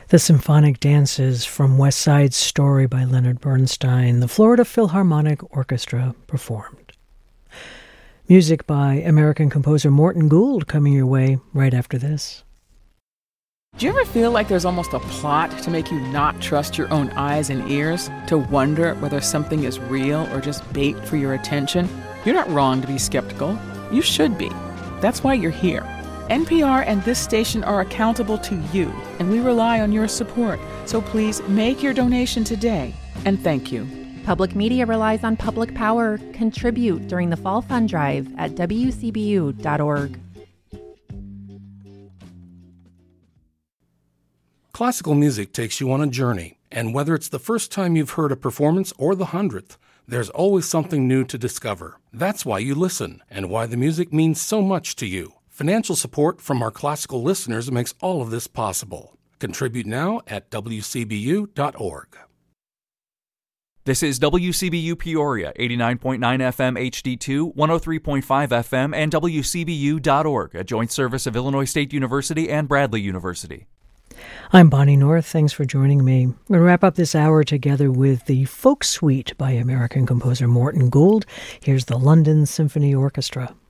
The Symphonic Dances from West Side Story by Leonard Bernstein, the Florida Philharmonic Orchestra performed. Music by American composer Morton Gould coming your way right after this. Do you ever feel like there's almost a plot to make you not trust your own eyes and ears? To wonder whether something is real or just bait for your attention? You're not wrong to be skeptical. You should be. That's why you're here. NPR and this station are accountable to you, and we rely on your support. So please make your donation today, and thank you. Public media relies on public power. Contribute during the Fall Fund Drive at WCBU.org. Classical music takes you on a journey, and whether it's the first time you've heard a performance or the 100th, there's always something new to discover. That's why you listen, and why the music means so much to you. Financial support from our classical listeners makes all of this possible. Contribute now at WCBU.org. This is WCBU Peoria, 89.9 FM HD2, 103.5 FM, and WCBU.org, a joint service of Illinois State University and Bradley University. I'm Bonnie North. Thanks for joining me. We're going to wrap up this hour together with the Folk Suite by American composer Morton Gould. Here's the London Symphony Orchestra.